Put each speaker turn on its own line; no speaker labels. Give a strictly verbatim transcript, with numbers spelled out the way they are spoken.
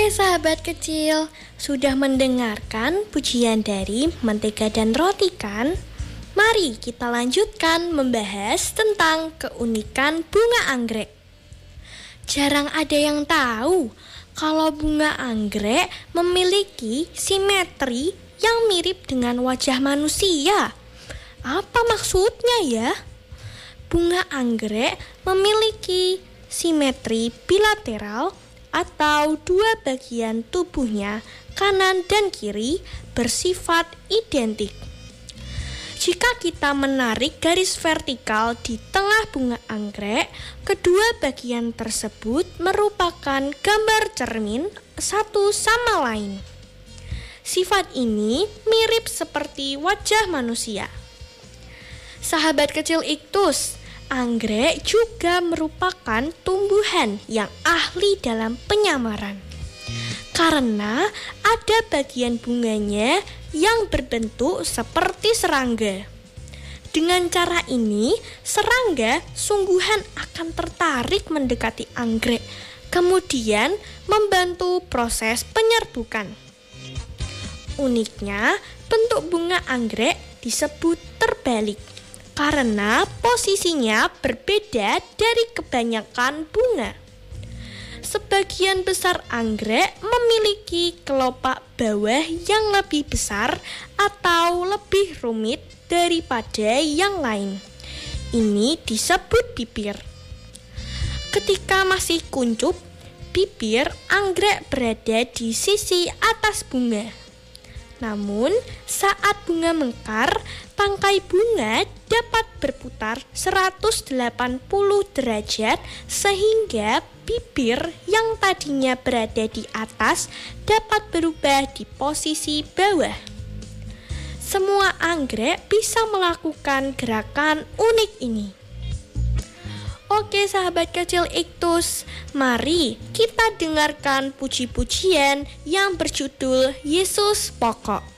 Oke sahabat kecil, sudah mendengarkan pujian dari Mentega dan Roti kan? Mari kita lanjutkan membahas tentang keunikan bunga anggrek. Jarang ada yang tahu kalau bunga anggrek memiliki simetri yang mirip dengan wajah manusia. Apa maksudnya ya? Bunga anggrek memiliki simetri bilateral atau dua bagian tubuhnya, kanan dan kiri, bersifat identik. Jika kita menarik garis vertikal di tengah bunga anggrek, kedua bagian tersebut merupakan gambar cermin satu sama lain. Sifat ini mirip seperti wajah manusia. Sahabat kecil Iktus, anggrek juga merupakan tumbuhan yang ahli dalam penyamaran. Karena ada bagian bunganya yang berbentuk seperti serangga. Dengan cara ini, serangga sungguhan akan tertarik mendekati anggrek, kemudian membantu proses penyerbukan. Uniknya, bentuk bunga anggrek disebut terbalik karena posisinya berbeda dari kebanyakan bunga. Sebagian besar anggrek memiliki kelopak bawah yang lebih besar atau lebih rumit daripada yang lain. Ini disebut bibir. Ketika masih kuncup, bibir anggrek berada di sisi atas bunga. Namun, saat bunga mekar, tangkai bunga dapat berputar seratus delapan puluh derajat sehingga bibir yang tadinya berada di atas dapat berubah di posisi bawah. Semua anggrek bisa melakukan gerakan unik ini. Oke sahabat kecil Iktus, mari kita dengarkan puji-pujian yang berjudul Yesus Pokok.